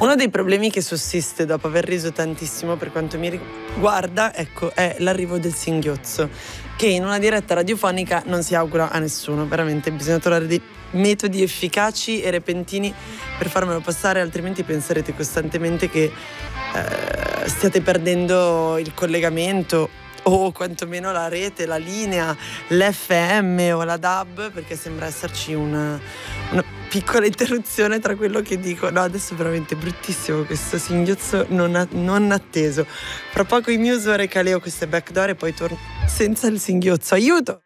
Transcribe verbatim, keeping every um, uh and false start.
Uno dei problemi che sussiste dopo aver riso tantissimo, per quanto mi riguarda, ecco, è l'arrivo del singhiozzo, che in una diretta radiofonica non si augura a nessuno. Veramente bisogna trovare dei metodi efficaci e repentini per farmelo passare, altrimenti penserete costantemente che eh, stiate perdendo il collegamento o quantomeno la rete, la linea, l'F M o la D A B, perché sembra esserci una, una piccola interruzione tra quello che dico. No, adesso è veramente bruttissimo questo singhiozzo non, a, non atteso. Fra poco i Muse, ora Caleo, queste backdoor e poi torno senza il singhiozzo. Aiuto!